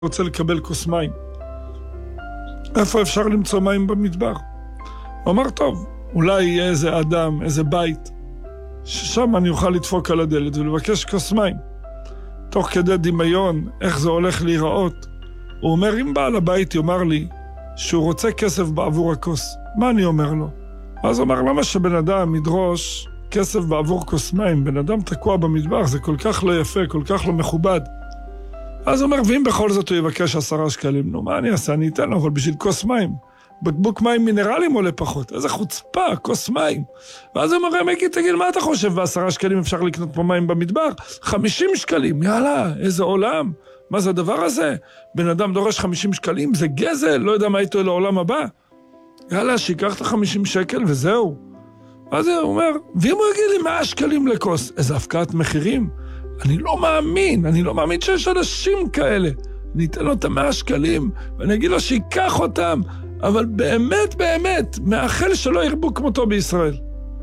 רוצה לקבל כוס מים. איפה אפשר למצוא מים במדבר? הוא אמר, טוב, אולי יהיה איזה אדם, איזה בית, ששם אני אוכל לדפוק על הדלת ולבקש כוס מים. תוך כדי דמיון, איך זה הולך להיראות. הוא אומר, אם בעל הבית יאמר לי שהוא רוצה כסף בעבור הכוס, מה אני אומר לו? אז הוא אומר, למה שבן אדם ידרוש כסף בעבור כוס מים? בן אדם תקוע במדבר, זה כל כך לא יפה, כל כך לא מכובד. אז הוא אומר, ואם בכל זאת הוא יבקש 10 שקלים, נו, מה אני אעשה? אני אתן לו, אבל בשביל כוס מים. בקבוק מים מינרלים עולה פחות. איזה חוצפה, כוס מים. ואז הוא אומר, מיקי, תגיד, מה אתה חושב? ב10 שקלים אפשר לקנות פה מים במדבר? 50 שקלים, יאללה, איזה עולם. מה זה הדבר הזה? בן אדם דורש 50 שקלים, זה גזל, לא יודע מה איתו לעולם הבא. יאללה, שיקח את 50 שקל וזהו. אז הוא אומר, ואם הוא יגיד לי 100 שקלים לכוס, איזה הפקעת מחירים? אני לא מאמין שיש אנשים כאלה. אני אתן לו את 100 שקלים, ואני אגיד לו שיקח אותם, אבל באמת, מאחל שלא ירבו כמותו בישראל.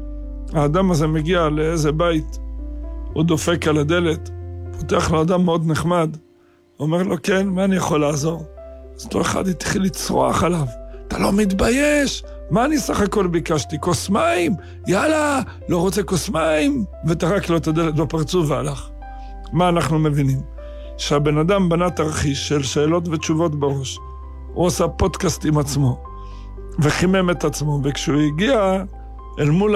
האדם הזה מגיע לאיזה בית, הוא דופק על הדלת, פותח לו אדם מאוד נחמד, אומר לו, כן, מה אני יכול לעזור? אז אותו אחד התחיל לצרוח עליו, אתה לא מתבייש? מה אני סך הכל ביקשתי? כוס מים? יאללה, לא רוצה כוס מים? וטרק לו את הדלת בפרצוף והלך. מה אנחנו מבינים? שהבן אדם בנה תרחיש של שאלות ותשובות בראש. הוא עושה פודקאסט עם עצמו, וחימם את עצמו, וכשהוא הגיע אל מול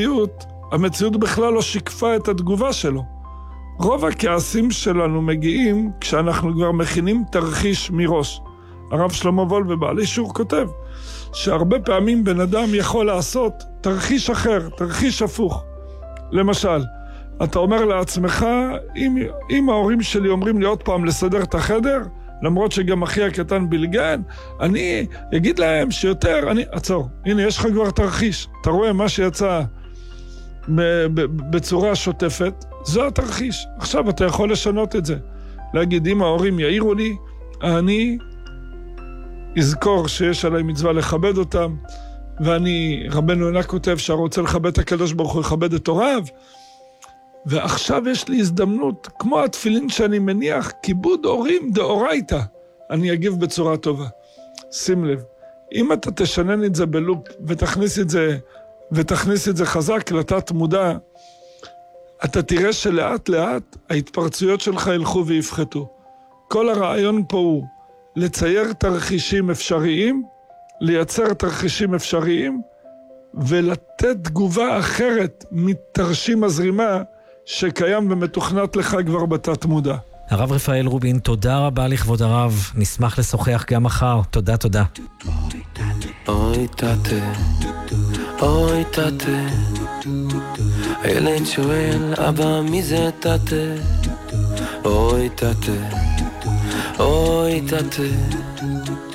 המציאות בכלל לא שיקפה את התגובה שלו. רוב הכעסים שלנו מגיעים כשאנחנו כבר מכינים תרחיש מראש. הרב שלמה וולבה בעל אישור כותב, שהרבה פעמים בן אדם יכול לעשות תרחיש אחר, תרחיש הפוך. למשל, אתה אומר לעצמך, אם ההורים שלי אומרים לי עוד פעם לסדר את החדר, למרות שגם אחי הקטן בלגן, אני אגיד להם שיותר, עצור, הנה יש לך כבר תרחיש, אתה רואה מה שיצא בצורה שוטפת, זו התרחיש. עכשיו אתה יכול לשנות את זה, להגיד, אם ההורים יעירו לי, אני אזכור שיש עליי מצווה לכבד אותם, רבנו יונה כותב שהרוצה לכבד את הקדוש ברוך הוא יכבד את הוריו, ועכשיו יש לי הזדמנות, כמו התפילין שאני מניח, כיבוד הורים דאורייתא, אני אגיב בצורה טובה. שים לב, אם אתה תשנן את זה בלופ ותכניס את זה חזק לתת מודע, אתה תראה שלאט לאט ההתפרצויות שלך ילכו ויפחתו. כל הרעיון פה הוא לצייר תרחישים אפשריים, לייצר תרחישים אפשריים, ולתת תגובה אחרת מתרשים הזרימה שקיים ומתוכנת לך כבר בתת מודע. הרב רפאל רובין, תודה רבה לכבוד הרב. נשמח לשוחח גם מחר. תודה. אוי תתה, אוי תתה, הילד שואל, אבא מי זה תתה? אוי תתה, אוי תתה,